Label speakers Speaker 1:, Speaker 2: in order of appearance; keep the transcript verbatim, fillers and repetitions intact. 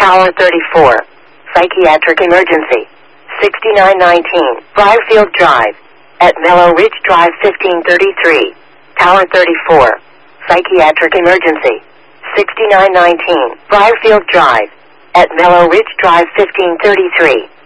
Speaker 1: Tower thirty-four. Psychiatric emergency. sixty-nine nineteen. Briarfield Drive. At Mellow Ridge Drive fifteen thirty-three. Tower thirty-four. Psychiatric emergency. sixty-nine nineteen. Briarfield Drive. At Mellow Ridge Drive fifteen thirty-three.